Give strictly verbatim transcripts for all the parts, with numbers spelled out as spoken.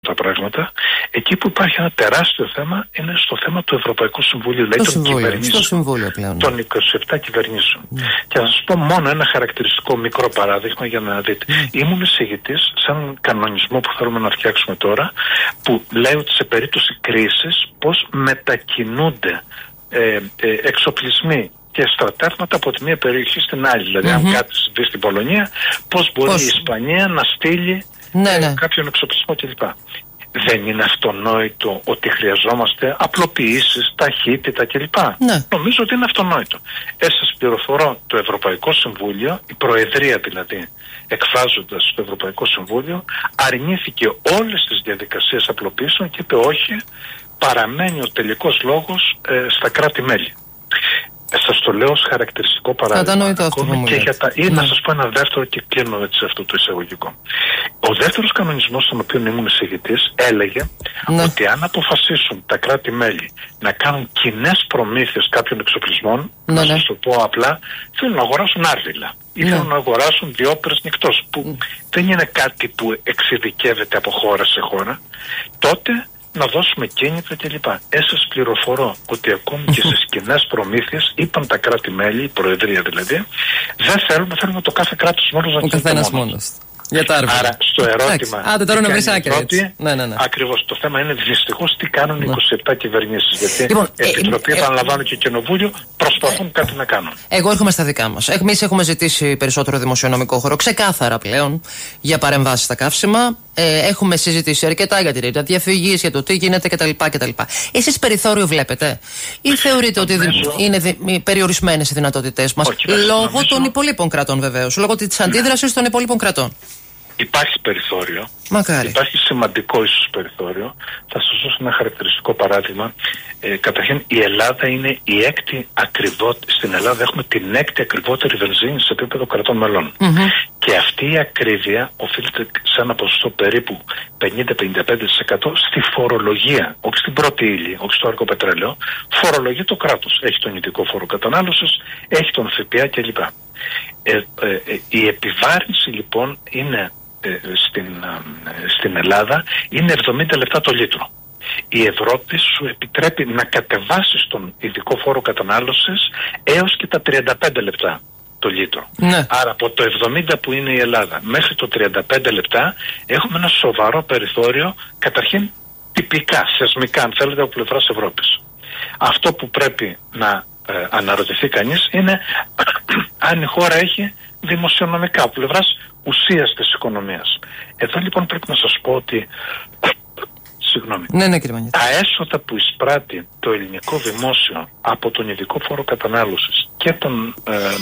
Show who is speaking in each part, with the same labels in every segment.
Speaker 1: τα πράγματα. Εκεί που υπάρχει ένα τεράστιο θέμα είναι στο θέμα του Ευρωπαϊκού Συμβουλίου, δηλαδή των κυβερνήσεων, των είκοσι επτά κυβερνήσεων. Mm. Και θα σας πω μόνο ένα χαρακτηριστικό μικρό παράδειγμα για να δείτε. Mm. Ήμουν εισηγητής σε έναν κανονισμό που θέλουμε να φτιάξουμε τώρα, που λέει ότι σε περίπτωση κρίσης πώς μετακινούνται ε, ε, εξοπλισμοί και στρατεύματα από τη μία περιοχή στην άλλη. Δηλαδή, mm-hmm. αν κάτι συμβεί στην Πολωνία, πώς μπορεί πώς? η Ισπανία να στείλει ναι, ναι. κάποιον εξοπλισμό κλπ. Δεν είναι αυτονόητο ότι χρειαζόμαστε απλοποιήσεις, ταχύτητα κλπ. Ναι. Νομίζω ότι είναι αυτονόητο. Ε, σας πληροφορώ, το Ευρωπαϊκό Συμβούλιο, η Προεδρία δηλαδή, εκφράζοντας το Ευρωπαϊκό Συμβούλιο, αρνήθηκε όλες τις διαδικασίες απλοποίησεων και είπε όχι, παραμένει ο τελικός λόγος ε, στα κράτη-μέλη. Ε, σας το λέω ως χαρακτηριστικό παράδειγμα. Και για τα... Ή ναι. να σας πω ένα δεύτερο και κλείνω έτσι αυτό το εισαγωγικό. Ο δεύτερος κανονισμός στον οποίο ήμουν εισηγητής έλεγε ναι. ότι αν αποφασίσουν τα κράτη-μέλη να κάνουν κοινές προμήθειες κάποιων εξοπλισμών, ναι, να σας το πω απλά, θέλουν να αγοράσουν άρδιλα ή ναι. θέλουν να αγοράσουν διόπερες νυχτός, που mm. δεν είναι κάτι που εξειδικεύεται από χώρα σε χώρα, τότε να δώσουμε κίνητρα κλπ. Ε, σας πληροφορώ ότι ακόμη και σε κοινές προμήθειες είπαν τα κράτη-μέλη, η Προεδρία δηλαδή, δεν θέλουμε, θέλουμε το κάθε κράτος μόνος να
Speaker 2: ο καθένας μόνος. Για τα
Speaker 1: Άρα στο ερώτημα.
Speaker 2: Άντε τώρα να βρεις άκρη. Ναι, ναι, ναι.
Speaker 1: Ακριβώς. Το θέμα είναι δυστυχώς τι κάνουν οι ναι. είκοσι επτά κυβερνήσεις. Γιατί λοιπόν, η Επιτροπή, ε, επαναλαμβάνω, και Κοινοβούλιο προσπαθούν ε, κάτι να κάνουν.
Speaker 2: Εγώ έρχομαι στα δικά μας. Εμείς έχουμε ζητήσει περισσότερο δημοσιονομικό χώρο, ξεκάθαρα πλέον, για παρεμβάσεις στα καύσιμα. Ε, έχουμε συζητήσει αρκετά για τη διαφυγής, για το τι γίνεται κτλ. κτλ. Εσείς περιθώριο βλέπετε, ή θεωρείτε ότι μέσω... είναι δι... περιορισμένες οι δυνατότητές μας, όχι, λόγω μέσω... των υπολείπων κρατών βεβαίως, λόγω της αντίδρασης των υπολείπων κρατών?
Speaker 1: Υπάρχει περιθώριο.
Speaker 2: Μακάρι.
Speaker 1: Υπάρχει σημαντικό ίσως περιθώριο. Θα σας δώσω ένα χαρακτηριστικό παράδειγμα. Ε, καταρχήν, η Ελλάδα είναι η έκτη ακριβότερη. Στην Ελλάδα έχουμε την έκτη ακριβότερη βενζίνη σε επίπεδο κρατών μελών. Mm-hmm. Και αυτή η ακρίβεια οφείλεται σε ένα ποσοστό περίπου πενήντα με πενήντα πέντε τοις εκατό στη φορολογία, όχι στην πρώτη ύλη, όχι στο αργό πετρέλαιο. Φορολογεί το κράτος. Έχει τον ειδικό φόρο κατανάλωσης, έχει τον ΦΠΑ κλπ. Ε, ε, ε, η επιβάρυνση λοιπόν είναι Στην, στην Ελλάδα είναι εβδομήντα λεπτά το λίτρο. Η Ευρώπη σου επιτρέπει να κατεβάσεις τον ειδικό φόρο κατανάλωσης έως και τα τριάντα πέντε λεπτά το λίτρο. Ναι. Άρα από το εβδομήντα που είναι η Ελλάδα μέχρι το τριάντα πέντε λεπτά έχουμε ένα σοβαρό περιθώριο, καταρχήν τυπικά, σεσμικά αν θέλετε, από πλευράς Ευρώπης. Αυτό που πρέπει να ε, αναρωτηθεί κανείς είναι αν η χώρα έχει δημοσιονομικά από πλευράς ουσίας της οικονομίας. Εδώ λοιπόν πρέπει να σας πω ότι συγγνώμη,
Speaker 2: ναι, ναι, κύριε Μανιάτη,
Speaker 1: τα έσοδα που εισπράττει το ελληνικό δημόσιο από τον ειδικό φόρο κατανάλωσης και τον ε, ε,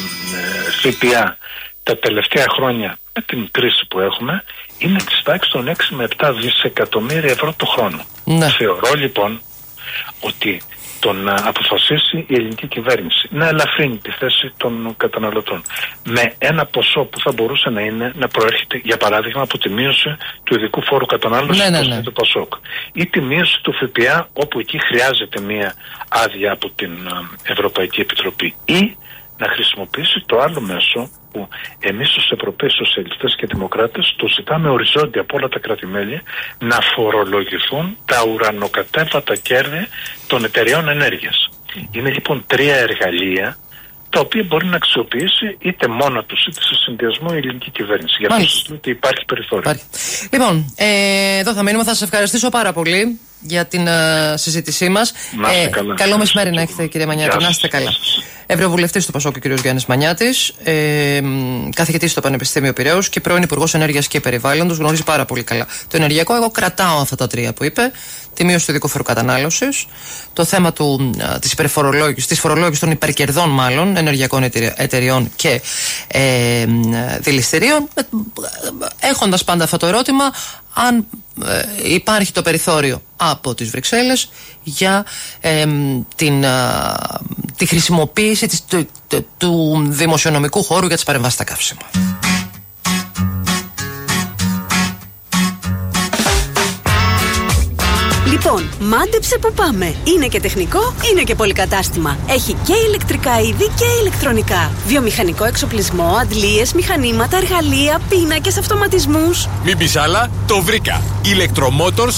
Speaker 1: ΦΠΑ τα τελευταία χρόνια με την κρίση που έχουμε είναι της τάξης των έξι με επτά δισεκατομμύρια ευρώ το χρόνο. Ναι. Θεωρώ λοιπόν ότι το να αποφασίσει η ελληνική κυβέρνηση να ελαφρύνει τη θέση των καταναλωτών με ένα ποσό που θα μπορούσε να είναι να προέρχεται για παράδειγμα από τη μείωση του ειδικού φόρου κατανάλωσης, ναι, ναι, ναι, του ΠΑΣΟΚ, ή τη μείωση του ΦΠΑ όπου εκεί χρειάζεται μία άδεια από την Ευρωπαϊκή Επιτροπή, ή να χρησιμοποιήσει το άλλο μέσο που εμείς ως Ευρωπαίοι Σοσιαλιστές και Δημοκράτες το ζητάμε οριζόντια από όλα τα κράτη-μέλη, να φορολογηθούν τα ουρανοκατέβατα κέρδη των εταιριών ενέργειας. Είναι λοιπόν τρία εργαλεία τα οποία μπορεί να αξιοποιήσει είτε μόνα τους είτε σε συνδυασμό η ελληνική κυβέρνηση. Γι' αυτό σας λέω ότι υπάρχει περιθώριο. Υπάρχει.
Speaker 2: Λοιπόν, ε, εδώ θα μείνουμε. Θα σας ευχαριστήσω πάρα πολύ για την uh, συζήτησή μας.
Speaker 1: Να είστε καλά.
Speaker 2: Ε, καλό μεσημέρι να έχετε, κύριε Μανιάτη. Να είστε καλά. Ευρωβουλευτής του ΠΑΣΟΚ, ο κ. Γιάννης Μανιάτης, ε, καθηγητής στο Πανεπιστήμιο Πειραιώς και πρώην Υπουργός Ενέργειας και Περιβάλλοντος. Γνωρίζει πάρα πολύ καλά το ενεργειακό. Εγώ κρατάω αυτά τα τρία που είπε. Τη μείωση του ειδικού φόρου κατανάλωσης, το θέμα του, της υπερφορολόγησης, της φορολόγησης των υπερκερδών μάλλον ενεργειακών εταιριών και ε, δηληστηρίων, έχοντας πάντα αυτό το ερώτημα αν ε, υπάρχει το περιθώριο από τις Βρυξέλλες για ε, την, ε, τη χρησιμοποίηση της, του, του, του δημοσιονομικού χώρου για τις παρεμβάσεις στα καύσιμα.
Speaker 3: Λοιπόν, μάντεψε που πάμε. Είναι και τεχνικό, είναι και πολυκατάστημα. Έχει και ηλεκτρικά είδη και ηλεκτρονικά. Βιομηχανικό εξοπλισμό, αντλίες, μηχανήματα, εργαλεία, πίνακες, αυτοματισμούς.
Speaker 4: Μην πεις άλλα, το βρήκα. Electromotors